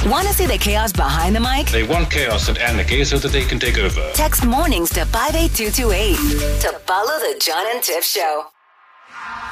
Want to see the chaos behind the mic? They want chaos and anarchy so that they can take over. Text mornings to 58228 to follow the John and Tiff Show.